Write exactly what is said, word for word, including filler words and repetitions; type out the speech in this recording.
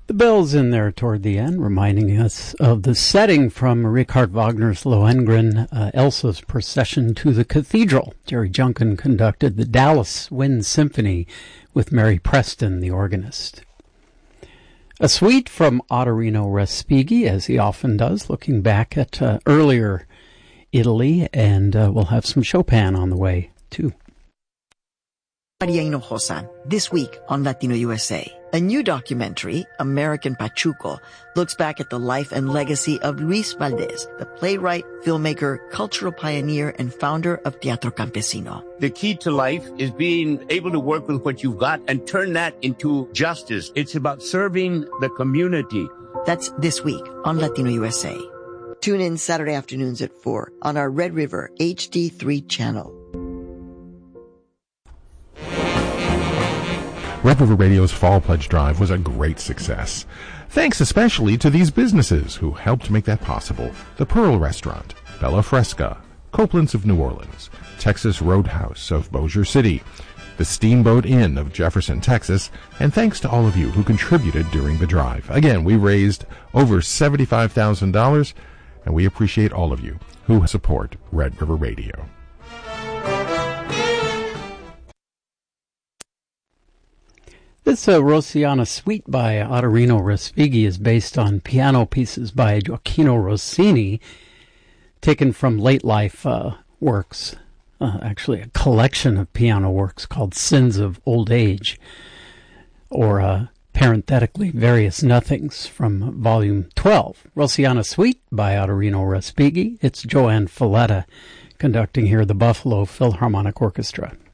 The bells in there toward the end, reminding us of the setting from Richard Wagner's Lohengrin, uh, Elsa's Procession to the Cathedral. Jerry Junkin conducted the Dallas Wind Symphony with Mary Preston, the organist. A suite from Ottorino Respighi, as he often does, looking back at uh, earlier Italy, and uh, we'll have some Chopin on the way, too. Maria Hinojosa, this week on Latino U S A. A new documentary, American Pachuco, looks back at the life and legacy of Luis Valdez, the playwright, filmmaker, cultural pioneer, and founder of Teatro Campesino. The key to life is being able to work with what you've got and turn that into justice. It's about serving the community. That's this week on Latino U S A. Tune in Saturday afternoons at four on our Red River H D three channel. Red River Radio's Fall Pledge Drive was a great success. Thanks especially to these businesses who helped make that possible. The Pearl Restaurant, Bella Fresca, Copeland's of New Orleans, Texas Roadhouse of Bossier City, the Steamboat Inn of Jefferson, Texas, and thanks to all of you who contributed during the drive. Again, we raised over seventy-five thousand dollars, and we appreciate all of you who support Red River Radio. This uh, Rosiana Suite by Ottorino Respighi is based on piano pieces by Gioacchino Rossini, taken from late life uh, works, uh, actually a collection of piano works called Sins of Old Age, or uh, parenthetically Various Nothings from Volume twelve. Rosiana Suite by Ottorino Respighi. It's Joanne Falletta conducting here the Buffalo Philharmonic Orchestra.